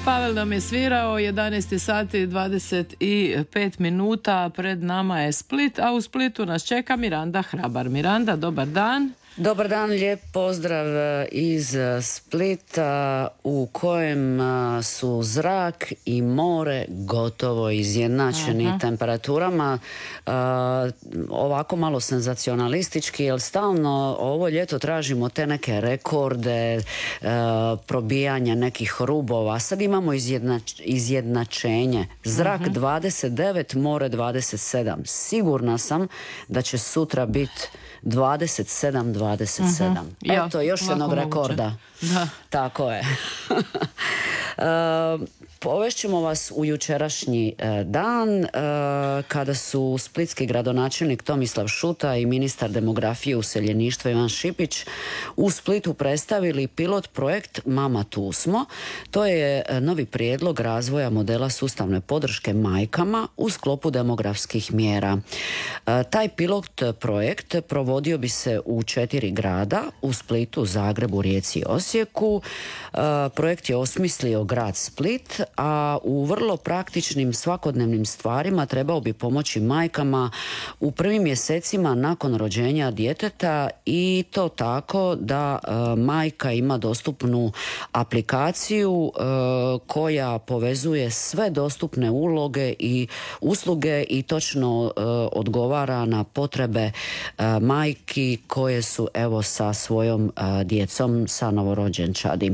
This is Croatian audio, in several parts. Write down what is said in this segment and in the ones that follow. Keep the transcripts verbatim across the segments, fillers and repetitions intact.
Pavel nam je svirao, jedanaest sati dvadeset pet minuta, pred nama je Split, a u Splitu nas čeka Miranda Hrabar. Miranda, dobar dan. Dobar dan, lijep pozdrav iz Splita u kojem su zrak i more gotovo izjednačeni uh-huh. temperaturama. Uh, ovako malo senzacionalistički, jer stalno ovo ljeto tražimo te neke rekorde, uh, probijanja nekih rubova. Sad imamo izjednač, izjednačenje. Zrak uh-huh. dvadeset devet, more dvadeset sedam. Sigurna sam da će sutra biti dvadeset sedam dvadeset sedam. Uh-huh. Eto, još jednog rekorda. Da. Tako je. uh, Povešćemo vas u jučerašnji uh, dan uh, kada su splitski gradonačelnik Tomislav Šuta i ministar demografije i useljeništva Ivan Šipić u Splitu predstavili pilot projekt Mama tu smo. To je novi prijedlog razvoja modela sustavne podrške majkama u sklopu demografskih mjera. Uh, taj pilot projekt provodio bi se u četiri grada, u Splitu, Zagrebu, Rijeci i Osijeku. Uh, projekt je osmislio grad Split, a u vrlo praktičnim svakodnevnim stvarima trebao bi pomoći majkama u prvim mjesecima nakon rođenja djeteta, i to tako da e, majka ima dostupnu aplikaciju e, koja povezuje sve dostupne uloge i usluge i točno e, odgovara na potrebe e, majki koje su evo sa svojom e, djecom, sa novorođenčadi.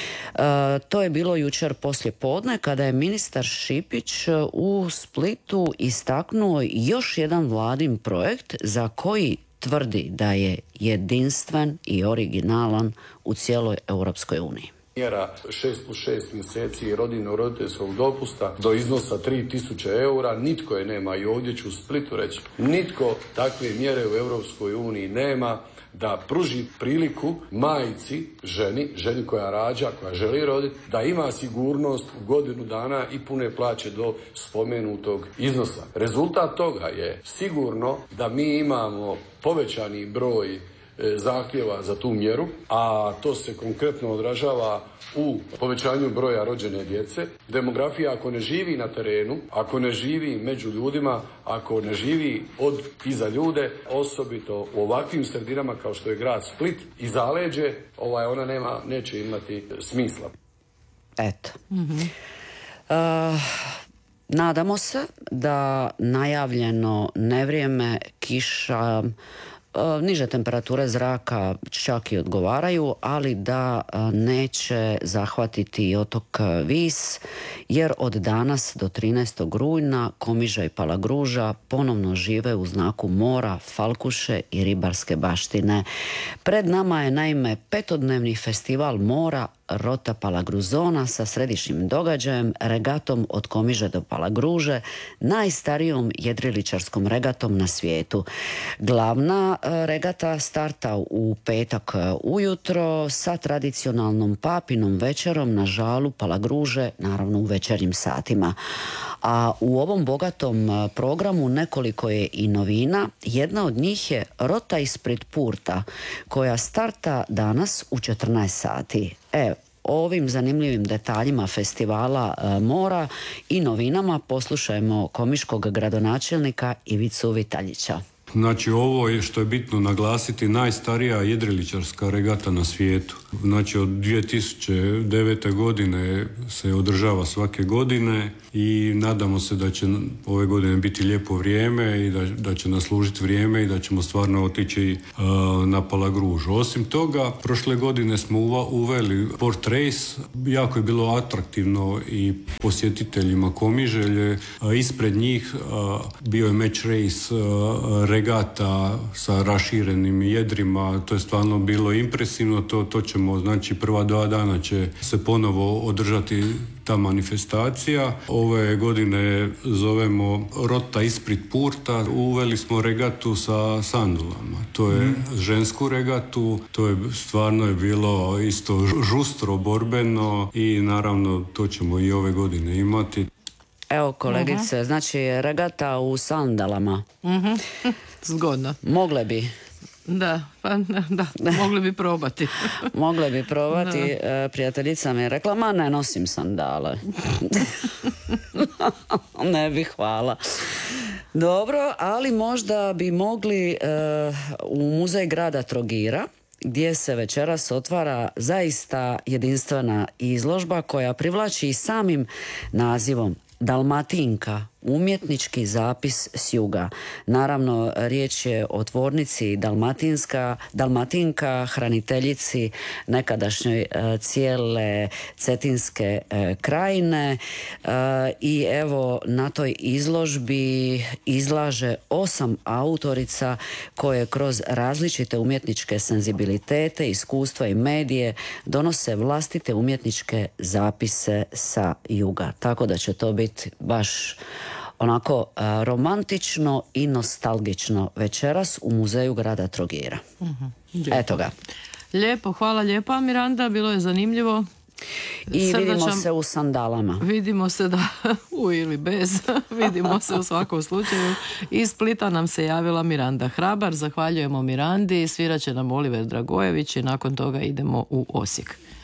E, to je bilo jučer poslije podne kada je ministar Šipić u Splitu istaknuo još jedan vladin projekt za koji tvrdi da je jedinstven i originalan u cijeloj Europskoj uniji. Mjera šest plus šest mjeseci rodiljnog roditeljskog dopusta do iznosa tri tisuće eura, nitko je nema, i ovdje ću u Splitu reći, nitko takve mjere u Europskoj uniji nema, da pruži priliku majci, ženi, ženi koja rađa, koja želi roditi, da ima sigurnost u godinu dana i pune plaće do spomenutog iznosa. Rezultat toga je sigurno da mi imamo povećani broj zahtjeva za tu mjeru, a to se konkretno odražava u povećanju broja rođene djece. Demografija ako ne živi na terenu, ako ne živi među ljudima, ako ne živi od i za ljude, osobito u ovakvim sredinama kao što je grad Split i zaleđe, ovaj, ona nema, neće imati smisla. Eto. Mm-hmm. Uh... Nadamo se da najavljeno nevrijeme, kiša, niže temperature zraka čak i odgovaraju, ali da neće zahvatiti i otok Vis, jer od danas do trinaestog rujna Komiža i Palagruža ponovno žive u znaku mora, falkuše i ribarske baštine. Pred nama je naime petodnevni festival mora Rota Palagruzona sa središnjim događajem, regatom od Komiže do Palagruže, najstarijom jedriličarskom regatom na svijetu. Glavna regata starta u petak ujutro sa tradicionalnom papinom večerom na žalu Palagruže, naravno u večernjim satima. A u ovom bogatom programu nekoliko je i novina. Jedna od njih je Rota ispred Purta, koja starta danas u četrnaest sati. Evo, o ovim zanimljivim detaljima festivala e, mora i novinama poslušajmo komiškog gradonačelnika Ivicu Vitaljića. Znači, ovo je, što je bitno naglasiti, najstarija jedriličarska regata na svijetu. Znači, od dvije tisuće devete. godine se održava svake godine i nadamo se da će ove godine biti lijepo vrijeme i da, da će nas služiti vrijeme i da ćemo stvarno otići uh, na Palagružu. Osim toga, prošle godine smo uva, uveli Port Race. Jako je bilo atraktivno i posjetiteljima Komiželje. Uh, ispred njih uh, bio je match race uh, regata sa raširenim jedrima. To je stvarno bilo impresivno. To, to ćemo, znači, prva dva dana će se ponovo održati ta manifestacija. Ove godine zovemo Rota ispred Purta. Uveli smo regatu sa sandulama. To je mm. žensku regatu. To je stvarno je bilo isto žustro, borbeno i naravno to ćemo i ove godine imati. Evo kolegice, uh-huh. znači regata u sandalama. Uh-huh. Zgodno. Mogle bi. Da, pa da, mogli bi probati. Mogli bi probati. E, prijateljica mi je rekla, ma ne nosim sandale. Ne bi, hvala. Dobro, ali možda bi mogli e, u muzej grada Trogira, gdje se večeras otvara zaista jedinstvena izložba koja privlači i samim nazivom Dalmatinka, umjetnički zapis s juga. Naravno, riječ je o tvornici Dalmatinska, Dalmatinka, hraniteljici nekadašnjoj e, cijele Cetinske e, krajine e, i evo na toj izložbi izlaže osam autorica koje kroz različite umjetničke senzibilitete, iskustva i medije donose vlastite umjetničke zapise sa juga. Tako da će to biti baš onako a, romantično i nostalgično večeras u muzeju grada Trogira. Uh-huh. Eto ga. Lijepo, hvala lijepa Miranda, bilo je zanimljivo. I Srdačan... vidimo se u sandalama. Vidimo se da, u ili bez, vidimo se u svakom slučaju. Iz Splita nam se javila Miranda Hrabar, zahvaljujemo Mirandi, svirat će nam Oliver Dragojević i nakon toga idemo u Osijek.